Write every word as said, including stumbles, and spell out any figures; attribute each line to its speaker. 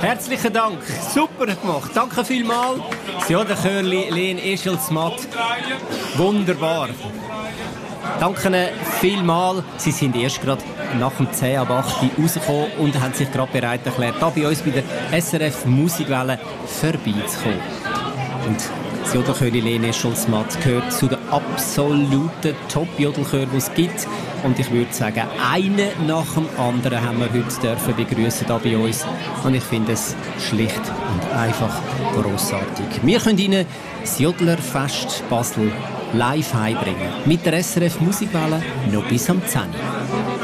Speaker 1: Herzlichen Dank, super gemacht, danke vielmals. Ja, der Chörli Len Eschelsmatt, wunderbar. Danke vielmals. Sie sind erst gerade nach dem zehn ab acht rausgekommen und haben sich gerade bereit erklärt, hier bei uns bei der S R F Musikwelle vorbeizukommen. Und das Jodelchöri Len Eschelsmatt gehört zu den absoluten Top-Jodelchören, die es gibt. Und ich würde sagen, einen nach dem anderen haben wir heute dürfen begrüßen hier bei uns. Und ich finde es schlicht und einfach grossartig. Wir können Ihnen das Jodlerfest Basel live heimbringen. Mit der S R F Musikwelle noch bis am zehn Uhr.